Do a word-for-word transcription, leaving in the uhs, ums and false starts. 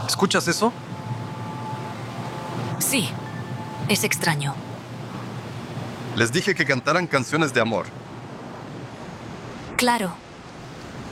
¿Escuchas eso? Sí, es extraño. Les dije que cantaran canciones de amor. Claro,